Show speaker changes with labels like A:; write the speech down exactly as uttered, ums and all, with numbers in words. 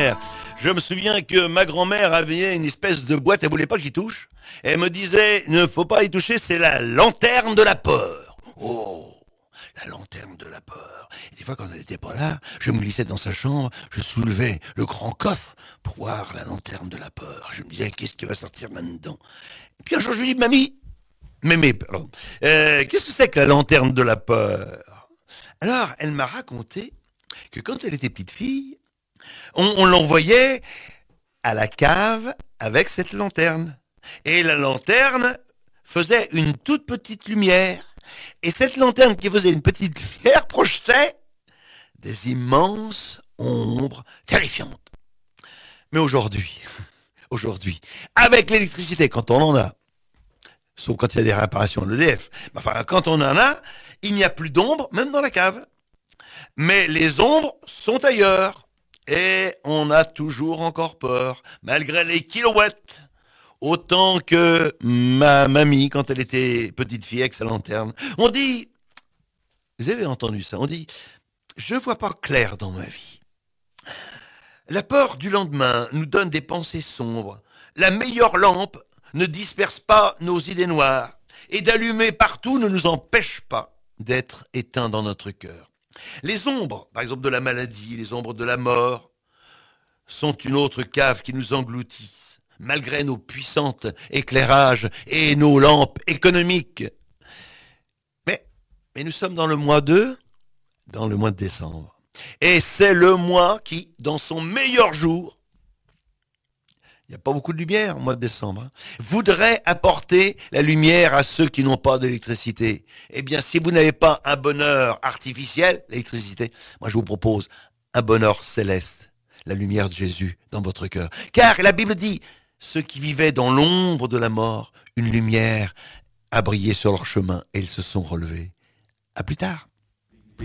A: grand-mère. Je me souviens que ma grand-mère avait une espèce de boîte, elle voulait pas que j'y touche. Elle me disait, ne faut pas y toucher, c'est la lanterne de la peur. Oh, la lanterne de la peur. Et des fois, quand elle n'était pas là, je me glissais dans sa chambre, je soulevais le grand coffre pour voir la lanterne de la peur. Je me disais, qu'est-ce qui va sortir là-dedans? Et puis un jour, je lui dis, mamie, mémé, pardon, euh, qu'est-ce que c'est que la lanterne de la peur? Alors, elle m'a raconté que quand elle était petite fille, on, on l'envoyait à la cave avec cette lanterne. Et la lanterne faisait une toute petite lumière. Et cette lanterne qui faisait une petite lumière projetait des immenses ombres terrifiantes. Mais aujourd'hui, aujourd'hui, avec l'électricité, quand on en a, sauf quand il y a des réparations de l'E D F, enfin, quand on en a, il n'y a plus d'ombre, même dans la cave. Mais les ombres sont ailleurs. Et on a toujours encore peur, malgré les kilowatts. Autant que ma mamie, quand elle était petite fille avec sa lanterne. On dit, vous avez entendu ça, on dit, je vois pas clair dans ma vie. La peur du lendemain nous donne des pensées sombres. La meilleure lampe ne disperse pas nos idées noires. Et d'allumer partout ne nous empêche pas d'être éteints dans notre cœur. Les ombres, par exemple de la maladie, les ombres de la mort, sont une autre cave qui nous engloutit. Malgré nos puissantes éclairages et nos lampes économiques. Mais, mais nous sommes dans le mois de, dans le mois de décembre. Et c'est le mois qui, dans son meilleur jour, il n'y a pas beaucoup de lumière au mois de décembre, hein, voudrait apporter la lumière à ceux qui n'ont pas d'électricité. Eh bien, si vous n'avez pas un bonheur artificiel, l'électricité, moi je vous propose un bonheur céleste, la lumière de Jésus dans votre cœur. Car la Bible dit, ceux qui vivaient dans l'ombre de la mort, une lumière a brillé sur leur chemin et ils se sont relevés. À plus tard.